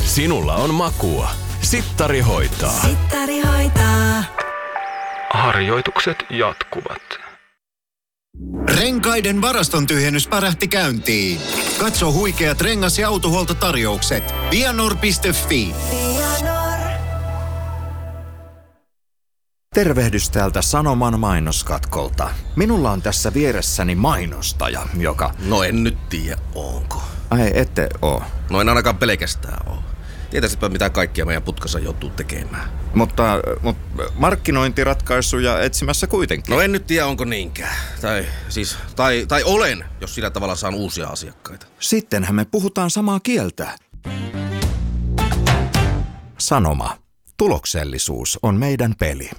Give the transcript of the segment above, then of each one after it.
Sinulla on makua. Sittari hoitaa. Sittari hoitaa. Harjoitukset jatkuvat. Renkaiden varaston tyhjennys pärähti käyntiin. Katso huikeat rengas- ja autohuoltotarjoukset. Vianor.fi. Tervehdys täältä Sanoman mainoskatkolta. Minulla on tässä vieressäni mainostaja, joka... No en nyt tiedä, onko. Ai, ette oo. No en ainakaan pelkästään oo. Tietäisitpä mitä kaikkia meidän putkassa joutuu tekemään. Mutta markkinointiratkaisuja etsimässä kuitenkin. No en nyt tiedä, onko niinkään. Tai olen, jos sillä tavalla saan uusia asiakkaita. Sittenhän me puhutaan samaa kieltä. Sanoma. Tuloksellisuus on meidän peli.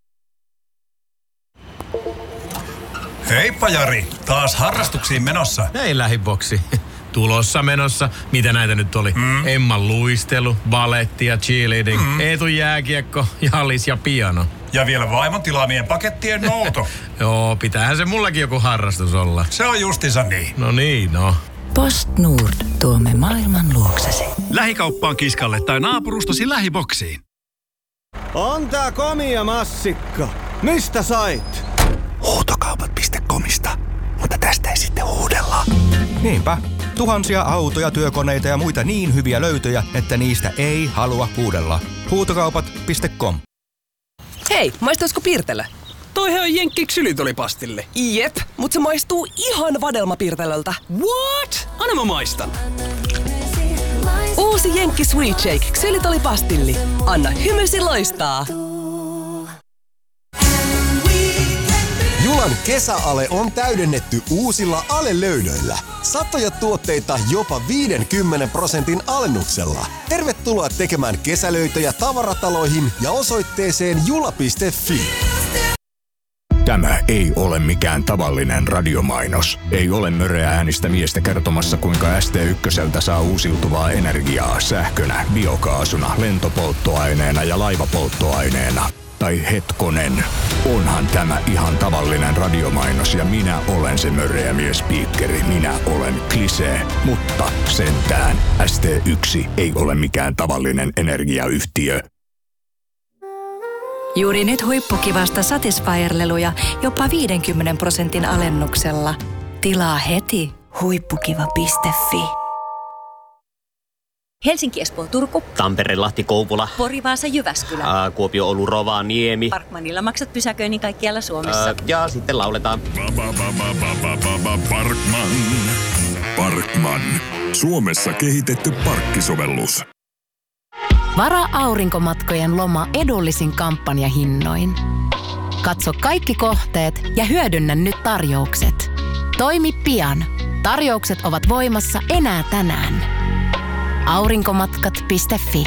Heippa Jari, taas harrastuksiin menossa. Hei lähiboksi. Tulossa menossa. Mitä näitä nyt oli? Emman luistelu, baletti ja cheerleading, Eetu jääkiekko, jallis ja piano. Ja vielä vaimon tilaamien pakettien nouto. Joo, pitäähän se mullakin joku harrastus olla. Se on justiinsa niin. No niin, no. Post Nord tuomme maailman luoksesi. Lähikauppaan kiskalle tai naapurustosi lähiboksiin. On tää komia massikka. Mistä sait? Huutokaupat.comista. Mutta tästä ei sitten huudella. Niinpä. Tuhansia autoja, työkoneita ja muita niin hyviä löytöjä, että niistä ei halua huudella. Huutokaupat.com. Hei, maistuisiko piirtelö? Toihan on Jenkki ksylitolipastille. Jep, mutta se maistuu ihan vadelmapiirtelöltä. What? Anna mä maistan. Uusi Jenkki Sweet Shake ksylitolipastilli. Anna hymysi loistaa. Julan kesäale on täydennetty uusilla alelöydöillä. Satoja tuotteita jopa 50% alennuksella. Tervetuloa tekemään kesälöitöjä tavarataloihin ja osoitteeseen jula.fi. Tämä ei ole mikään tavallinen radiomainos. Ei ole möreä äänistä miestä kertomassa, kuinka ST1 saa uusiutuvaa energiaa sähkönä, biokaasuna, lentopolttoaineena ja laivapolttoaineena. Tai hetkonen, onhan tämä ihan tavallinen radiomainos ja minä olen se möreä miespiikkeri. Minä olen Klisee, mutta sentään ST1 ei ole mikään tavallinen energiayhtiö. Juuri nyt huippukivasta Satisfyer-leluja jopa 50% alennuksella. Tilaa heti huippukiva.fi. Helsinki, Espoo, Turku. Tampere, Lahti, Kouvola. Pori, Vaasa, Jyväskylä. Kuopio, Oulu, Rovaniemi. Parkmanilla maksat pysäköinnin kaikkialla Suomessa. Ja sitten lauletaan. Parkman. Suomessa kehitetty parkkisovellus. Varaa aurinkomatkojen loma edullisin kampanjahinnoin. Katso kaikki kohteet ja hyödynnä nyt tarjoukset. Toimi pian. Tarjoukset ovat voimassa enää tänään. Aurinkomatkat.fi.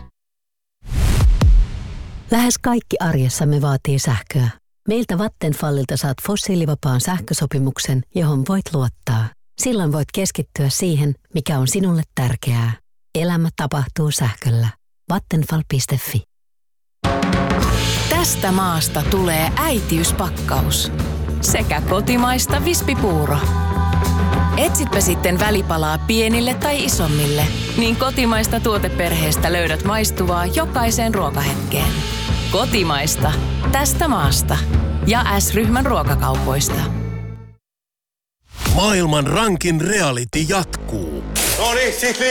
Lähes kaikki arjessamme vaatii sähköä. Meiltä Vattenfallilta saat fossiilivapaan sähkösopimuksen, johon voit luottaa. Silloin voit keskittyä siihen, mikä on sinulle tärkeää. Elämä tapahtuu sähköllä. Vattenfall.fi. Tästä maasta tulee äitiyspakkaus. Sekä kotimaista vispipuuro. Etsitpä sitten välipalaa pienille tai isommille, niin kotimaista tuoteperheestä löydät maistuvaa jokaiseen ruokahetkeen. Kotimaista. Tästä maasta. Ja S-ryhmän ruokakaupoista. Maailman rankin reality jatkuu. No niin,